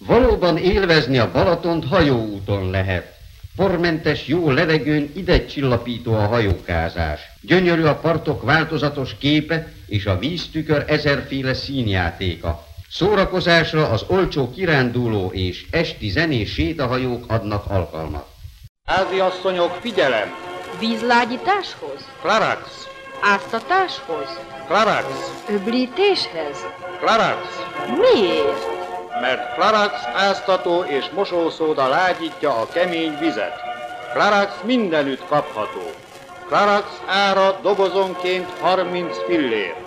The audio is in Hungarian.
Valóban élvezni a Balatont hajóúton lehet. Pormentes jó levegőn ide csillapító a hajókázás. Gyönyörű a partok változatos képe és a víztükör ezerféle színjátéka. Szórakozásra az olcsó kiránduló és esti zenés sétahajók adnak alkalmat. Háziasszonyok, figyelem! Vízlágyításhoz? Klarax! Áztatáshoz? Klarax! Öblítéshez? Klarax! Miért? Mert Klarax áztató és mosószóda lágyítja a kemény vizet. Klarax mindenütt kapható. Klarax ára dobozonként 30 fillér.